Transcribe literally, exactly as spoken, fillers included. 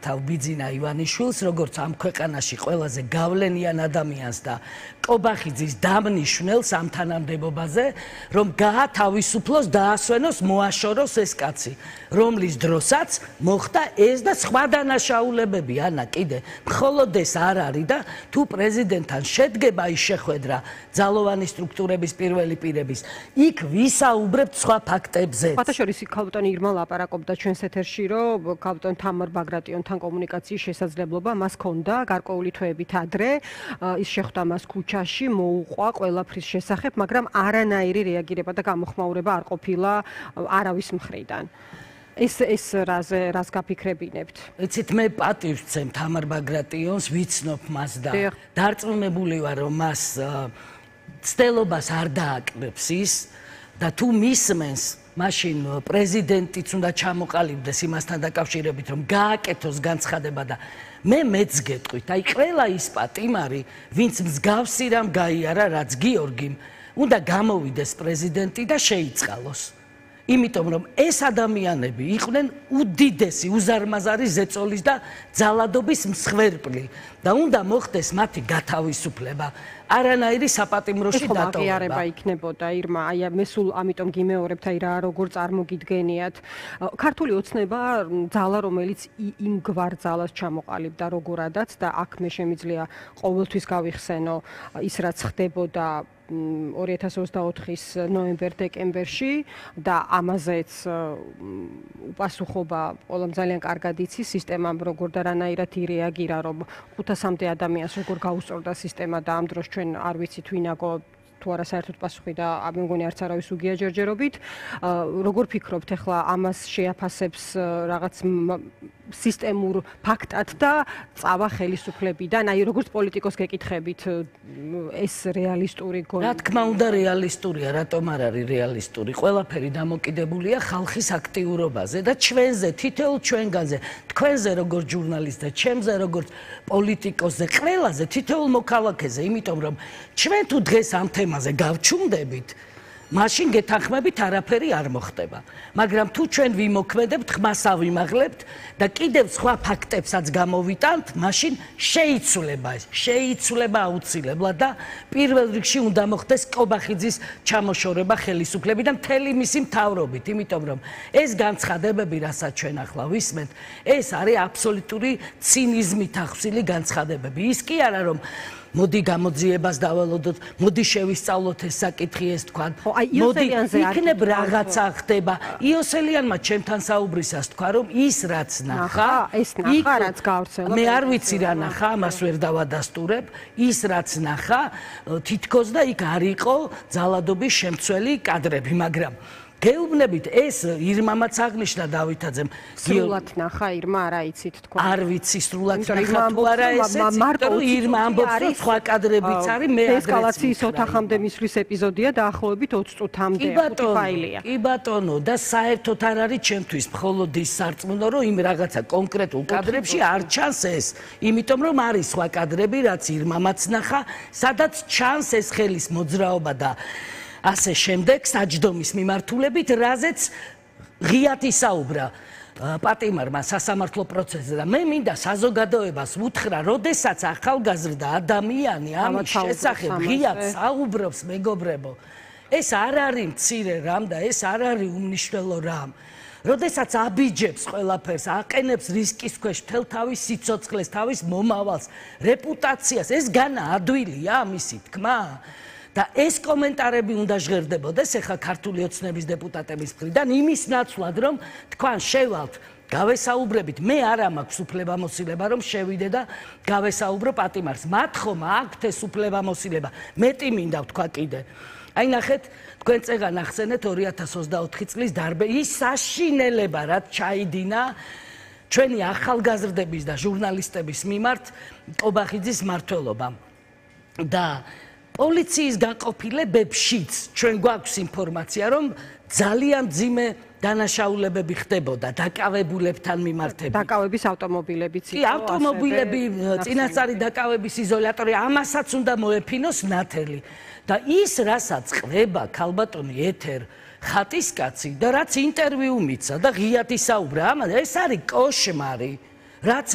ვართავ ბიძინა ივანიშვილს, როგორც ამ ქვეყანაში ყველაზე გავლენიან ადამიანს და კობახიძის დამნიშვნელს ამ თანამდებობაზე, რომ გაათავისუფლოს, დაასვენოს, მოაშოროს ეს კაცი, რომლის დროსაც მოხდა ეს და სხვა დანაშაულებები. ანა, კიდე მხოლოდ ეს არ არის და თუ პრეზიდენტთან შედგება ის შეხვედრა ძალოვანი სტრუქტურების პირველი პირების, იქ ვისაუბრებთ სხვა ფაქტებზე. ფათაშორის ქალბატონი ირმა ლაპარაკობდა ჩვენს ეთერში, რომ ქალბატონ თამარ ბაგრატიონთან კომუნიკაციის შესაძლებლობა მას ჰქონდა გარკვეული თვეებით ადრე, ის შეხვდა მას ქუჩაში, მოუყვა ყველაფრის შესახებ, მაგრამ არანაირი რეაგირება და გამოხმაურება არ ყოფილა არავის მხრიდან. ეს ეს რაზე რას გაფიქრებინებთ? იცით, მე პატივს ვცემ თამარ ბაგრატიონს, ვიცნობ მას და დარწმუნებული ვარ, რომ მას ცდელობას არ დააკრებს ის და თუ მისმენს მაშინ პრეზიდენტიც უნდა ჩამოყალიბდეს იმასთან დაკავშირებით, რომ გააკეთოს განცხადება და მე მეც გეტყვით, აი ყველა ის პატიმარი, ვინც მსგავსი რამ გაიარა, რაც გიორგიმ, უნდა გამოვიდეს პრეზიდენტი და შეიწყალოს. იმიტომ რომ ეს ადამიანები იყვნენ უდიდესი უზარმაზარი ზეწოლის და ძალადობის მსხვერპლი და უნდა მოხდეს მათი გათავისუფლება. არანაირი საპატიმროში დატოვება. ეს აღიარება იქნებოდა ირმა, აი მე სულ ამიტომ გიმეორებთ, აი რა როგორ წარმოგიდგენიათ. ქართული ოცნება ძალა, რომელიც იმგვარ ძალას ჩამოყალიბდა როგორადაც და აქ მე შემიძლია ყოველთვის გავიხსენო ის რაც ხდებოდა ორი ათას ოცდაოთხის ნოემბერ-დეკემბერში და ამაზეც უპასუხობა ყველამ ძალიან კარგად იცის სისტემამ როგორ და რანაირად ირეაგირა, რომ ხუთასამდე ადამიანს როგორ გაუსწორდა სისტემა და ამ დროს ჩვენ არ ვიცით ვინაგო თუ არა საერთოდ პასუხი და მე მგონი არც არავის უგია ჯერჯერობით. როგორ ფიქრობთ ახლა ამას შეაფასებს რაღაც სისტემურ ფაქტად და წავა ხელისუფლებიდან, აი როგორც პოლიტიკოს გეკითხებით ეს რეალისტური გონია? რა თქმა უნდა რეალისტურია, რატომ არ არის რეალისტური? ყველაფერი დამოკიდებულია ხალხის აქტიურობაზე და ჩვენზე, თითოეულ ჩვენგანზე, თქვენზე როგორც ჟურნალისტზე, ჩემზე როგორც პოლიტიკოსზე, ყველაზე, თითოეულ მოქალაქეზე, იმიტომ რომ ჩვენ თუ დღეს ამ თემაზე გავჩუმდებით, მაშინ გეთანხმებით არაფერი არ მოხდება. მაგრამ თუ ჩვენ ვიმოქმედებთ, ხმას ავიმაღლებთ და კიდევ სხვა ფაქტებსაც გამოვიტანთ, მაშინ შეიცვლება ეს, შეიცვლება აუცილებლად და პირველ რიგში უნდა მოხდეს კობახიძის ჩამოშორება ხელისუფლებიდან მთელი მისი მთავრობით, იმიტომ რომ ეს განცხადებები, რასაც ჩვენ ახლა ვისმენთ, ეს არის აბსოლუტური ცინიზმით ახსილი განცხადებები. ის კი არა რომ მოდი გამოძიებას დავალოდოთ, მოდი შევისწავლოთ ეს საკითხი, ეს თქვა. მოდი იქნებ რაღაცა ხდება. იოსელიანმა ჩემთან საუბრისას თქვა, რომ ის რაც ნახა, ეს ნახა რაც გავრცელა. მე არ ვიცი რა ნახა, ამას ვერ დავადასტურებ. ის რაც ნახა, თითქოს და იქ არ იყო ძალადობის შემცველი კადრები, მაგრამ გეუბნებით ეს ირმამაც აღნიშნა დავითაძემ. სრულად ნახა ირმა, არა იცით თქვა. არ ვიცი სრულად ნახა თუ არა ესეც, მაგრამ ირმა ამბობს რომ სხვა კადრებიც არის, მე ადრე ესკალაციის ოთახამდე მისვლის ეპიზოდია დაახლოებით ოცი წუთამდე ფაილია. კი ბატონო, და საერთოდ არ არის ჩემთვის მხოლოდ ის სარწმუნო, რომ იმ რაღაცა კონკრეტულ კადრებში არ ჩანს ეს, იმიტომ რომ არის სხვა კადრები, რაც ირმამაც ნახა, სადაც ჩანს ეს ხელის მოძრაობა და ასე შემდეგ საჯდომის მიმართულებით, რაზეც ღიად ისაუბრა პატიმარმა სასამართლო პროცესზე და მე მინდა საზოგადოებას ვუთხრა, როდესაც ახალგაზრდა ადამიანი ამის შესახებ ღიად საუბრობს, მეგობრებო, ეს არ არის მცირე რამ და ეს არ არის უმნიშვნელო რამ. როდესაც აბიჯებს ყველაფერს, აყენებს რისკის ქვეშ მთელ თავის სიცოცხლეს, თავის მომავალს, რეპუტაციას, ეს განა ადვილია ამისი თქმა? და ეს კომენტარები უნდა ჟღერდებოდეს ახლა ქართული ოცნების დეპუტატების მხრიდან იმის ნაცვლად, რომ თქვან შევალთ, გავესაუბრებით, მე არა მაქვს უფლებამოსილება, რომ შევიდე და გავესაუბრო პატიმარს. მათ ხომ აქვთ ეს უფლებამოსილება. მეტი მინდა ვთქვა კიდე. აი ნახეთ, თქვენ წეგან ახსენეთ ორი ათას ოცდაოთხი წლის დარბე, ის საშინელება, რაც ჩაიდინა ჩვენი ახალგაზრდების და ჟურნალისტების მიმართ კობახიძის მმართველობამ. და პოლიციის განყოფილებებშიც ჩვენ გვაქვს ინფორმაცია, რომ ძალიან მძიმე დანაშაულებები ხდებოდა დაკავებულებთან მიმართებით. დაკავების ავტომობილებიც იყო. კი, ავტომობილები, წინასწარი დაკავების იზოლატორი, ამასაც უნდა მოეფინოს ნათელი. და ის, რასაც ყდება ქალბატონი ეთერ ხატისკაცი და რაც ინტერვიუ მიცა და ღიად ისაუბრა, ამაზე ეს არის კოშმარი. რაც